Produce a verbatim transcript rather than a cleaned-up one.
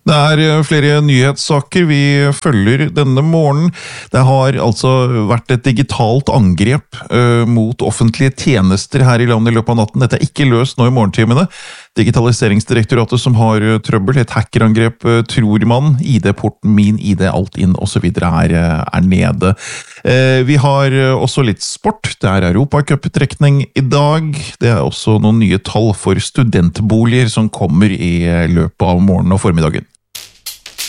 Det er flere nyhetssaker vi følger denne morgenen. Det har altså vært et digitalt angrep uh, mot offentlige tjenester her i landet i løpet av natten. Dette er ikke løst nå i morgentimene. Digitaliseringsdirektoratet som har uh, trøbbel, et hackerangrep uh, tror man, I D-porten min, I D alt inn og så videre er, uh, er nede. Uh, vi har uh, også litt sport. Det er Europacup-trekning i dag. Det er også noen nye tall for studentboliger som kommer i uh, løpet av morgenen og formiddagen.